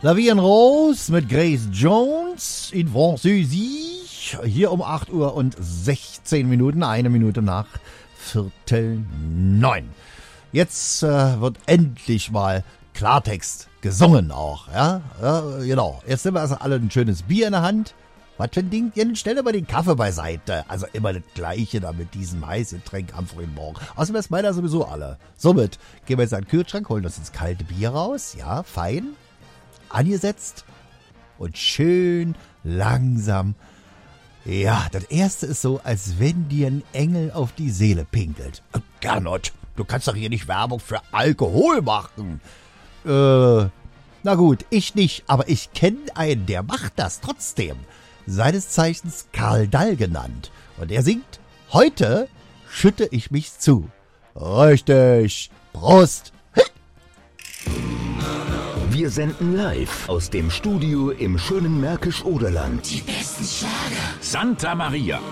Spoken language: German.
La Vie en Rose mit Grace Jones in Französisch. Hier um 8 Uhr und 16 Minuten, 1 Minute nach 8:45. Jetzt wird endlich mal Klartext gesungen auch. Ja, genau. Jetzt nehmen wir also alle ein schönes Bier in der Hand. Was für ein Ding? Ja, dann stell dir mal den Kaffee beiseite. Also immer das Gleiche da mit diesem Heißgetränk am frühen Morgen. Außerdem ist meiner sowieso alle. Somit gehen wir jetzt an den Kühlschrank, holen uns ins kalte Bier raus. Ja, fein. Angesetzt. Und schön langsam. Ja, das erste ist so, als wenn dir ein Engel auf die Seele pinkelt. Gernot, du kannst doch hier nicht Werbung für Alkohol machen. Na gut, ich nicht, aber ich kenne einen, der macht das trotzdem. Seines Zeichens Karl Dall genannt. Und er singt, heute schütte ich mich zu. Richtig. Prost. Wir senden live aus dem Studio im schönen Märkisch-Oderland. Die besten Schlager. Santa Maria.